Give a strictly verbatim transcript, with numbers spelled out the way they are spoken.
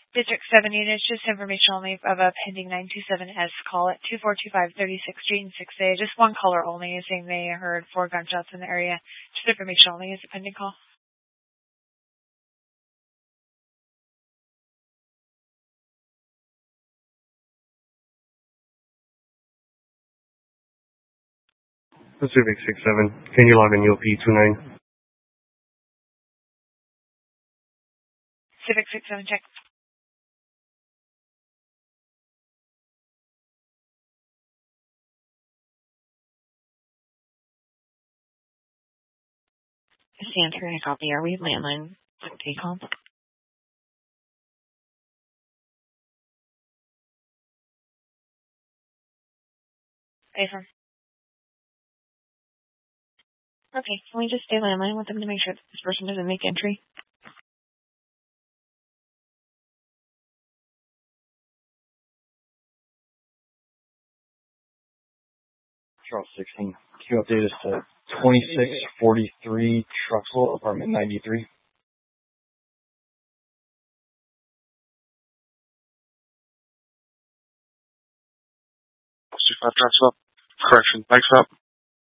District seven units, just information only of a pending nine two seven S call at two four two five thirty-sixth Street in six A. Just one caller only is saying they heard four gunshots in the area. Just information only is a pending call. Pacific six seven, can you log in U P two nine? Pacific six seven, check. Santa, I copy. Are we landline? Take home. Affirm. Okay, can we just stay landline with them to make sure that this person doesn't make entry? Charles sixteen. Can you update us to twenty-six forty-three Truxell, apartment ninety-three? six five Truxell. Correction. Next up.